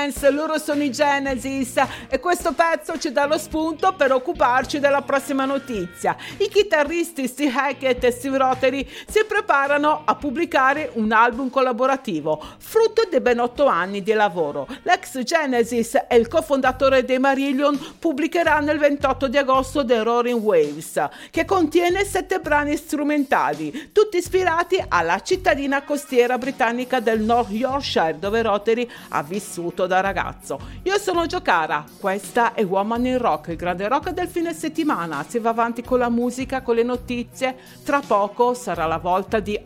dance, loro sono i Genesis e questo pezzo ci dà lo spunto per occuparci della prossima notizia. I chitarristi Steve Hackett e Steve Rothery si preparano a pubblicare un album collaborativo, frutto di ben 8 anni di lavoro. L'ex Genesis e il cofondatore dei Marillion pubblicheranno il 28 di agosto The Roaring Waves, che contiene 7 brani strumentali, tutti ispirati alla cittadina costiera britannica del North Yorkshire, dove Rothery ha vissuto da ragazzo. Io sono Giocara, questa è Woman in Rock, il grande rock del fine settimana. Si va avanti con la musica, con le notizie. Tra poco sarà la volta di